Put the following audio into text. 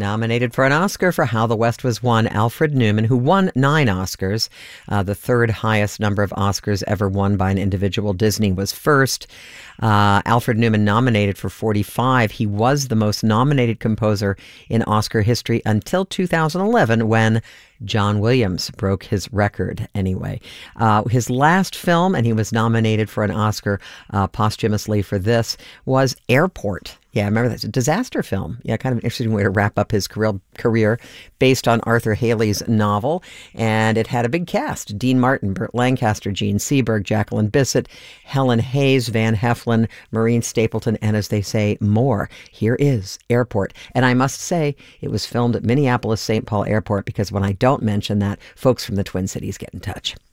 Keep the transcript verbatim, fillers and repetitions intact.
Nominated for an Oscar for How the West Was Won, Alfred Newman, who won nine Oscars, uh, the third highest number of Oscars ever won by an individual. Disney was first. Uh, Alfred Newman nominated for forty-five. He was the most nominated composer in Oscar history until two thousand eleven, when John Williams broke his record anyway. Uh, his last film, and he was nominated for an Oscar uh, posthumously for this, was Airport. Yeah, I remember that's a disaster film. Yeah, kind of an interesting way to wrap up his career, career based on Arthur Haley's novel. And it had a big cast. Dean Martin, Burt Lancaster, Gene Seberg, Jacqueline Bisset, Helen Hayes, Van Heflin, Maureen Stapleton, and as they say, more. Here is Airport. And I must say, it was filmed at Minneapolis Saint Paul Airport, because when I don't mention that, folks from the Twin Cities get in touch.